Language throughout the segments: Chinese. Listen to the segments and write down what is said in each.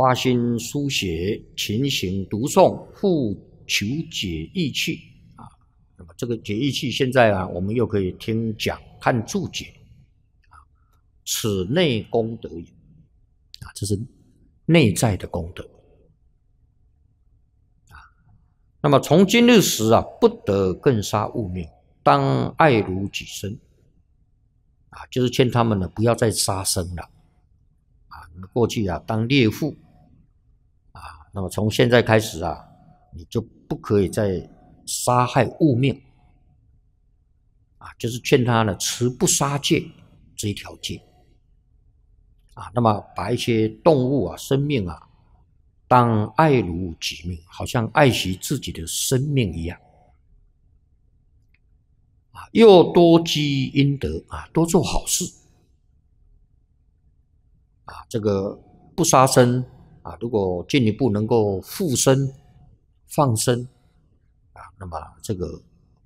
发心书写，勤行读诵，复求解义趣啊。那么这个解义趣现在啊，我们又可以听讲、看注解啊。此内功德也啊，这是内在的功德啊。那么从今日时啊，不得更杀物命，当爱如己身啊，就是劝他们呢，不要再杀生了。过去啊，当猎户啊，那么从现在开始啊，你就不可以再杀害物命啊，就是劝他呢持不杀戒这一条戒啊。那么把一些动物啊、生命啊，当爱如己命，好像爱惜自己的生命一样啊。又多积阴德啊，多做好事。啊，这个不杀生啊，如果进一步能够复生、放生啊，那么这个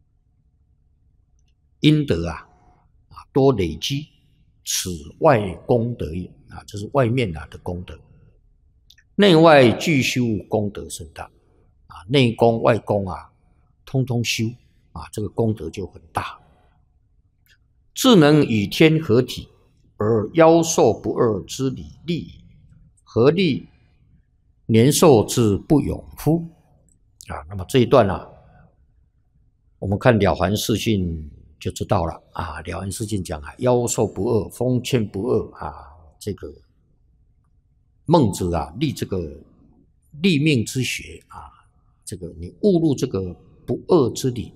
阴德啊多累积，此外功德也啊，这是外面的功德。内外俱修，功德甚大啊，内功外功啊，通通修啊，这个功德就很大。自能与天合体，而夭寿不二之理利，何利年寿之不永乎？啊，那么这一段啊，我们看《了凡四训》就知道了啊。《了凡四训》讲啊，夭寿不二，封建不二啊。这个孟子啊，立这个立命之学啊，这个你悟入这个不二之理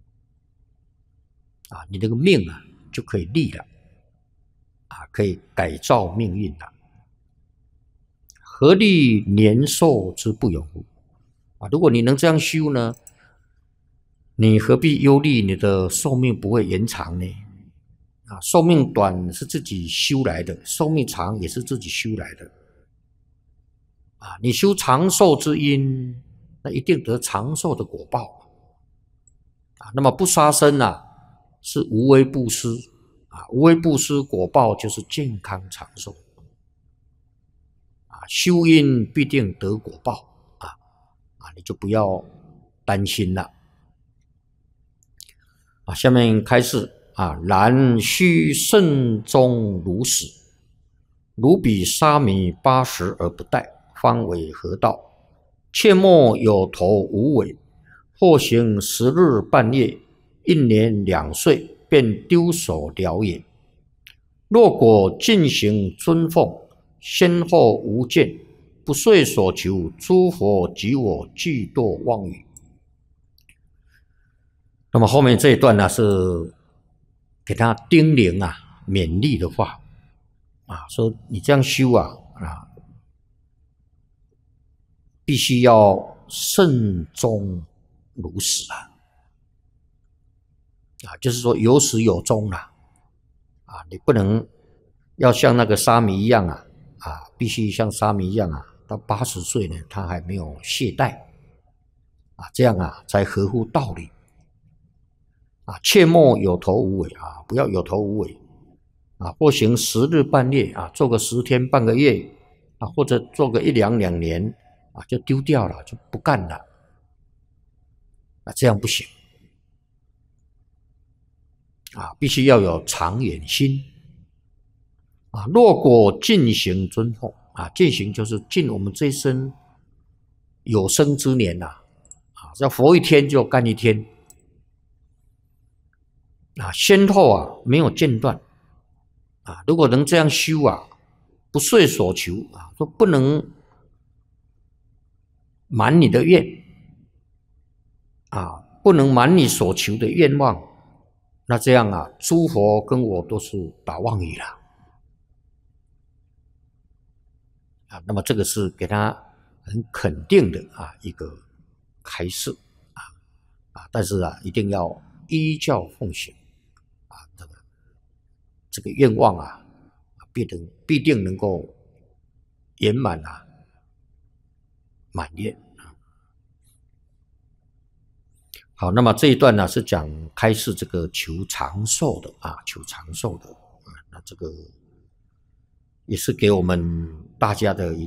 啊，你这个命啊就可以立了。啊，可以改造命运了。何利年寿之不永乎？啊，如果你能这样修呢，你何必忧虑你的寿命不会延长呢？啊，寿命短是自己修来的，寿命长也是自己修来的。啊，你修长寿之因，那一定得长寿的果报。啊，那么不杀生啊，是无为布施。啊，无为布施果报就是健康长寿啊，修因必定得果报啊，你就不要担心了啊。下面开示啊，然须慎终如始，如彼沙弥80而不殆，方为合道。切莫有头无尾，或行10日半月，1年2岁。便丢手了也。若果进行尊奉，先后无见，不遂所求，诸佛及我俱堕妄语。那么后面这一段呢，是给他叮咛啊、勉励的话啊，说你这样修啊，必须要慎终如始啊。啊，就是说有始有终啦，啊，你不能要像那个沙弥一样啊，必须像沙弥一样啊，到80岁呢，他还没有懈怠，啊，这样啊才合乎道理，啊，切莫有头无尾啊，不要有头无尾，啊，或行10日半月啊，做个10天半个月啊，或者做个2年啊，就丢掉了，就不干了，啊，这样不行。啊，必须要有长远心啊！若果尽行尊奉啊，尽行就是尽我们这一生有生之年呐，要活一天就干一天啊，先后啊没有间断啊。如果能这样修啊，不遂所求啊，说不能满你的愿啊，不能满你所求的愿望。那这样啊，诸佛跟我都是打妄语了啊。那么这个是给他很肯定的啊一个开示但是啊，一定要依教奉行啊，这个愿望啊，必定能够圆满啊，满愿。好，那么这一段呢是讲开示这个求长寿的啊，求长寿的啊，那这个也是给我们大家的